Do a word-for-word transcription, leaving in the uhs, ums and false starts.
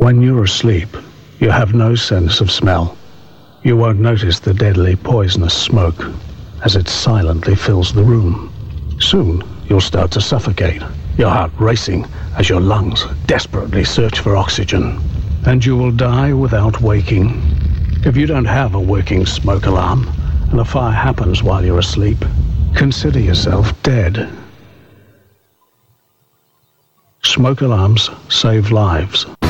When you're asleep, you have no sense of smell. You won't notice the deadly poisonous smoke as it silently fills the room. Soon, you'll start to suffocate, your heart racing as your lungs desperately search for oxygen. And you will die without waking. If you don't have a working smoke alarm and a fire happens while you're asleep, consider yourself dead. Smoke alarms save lives.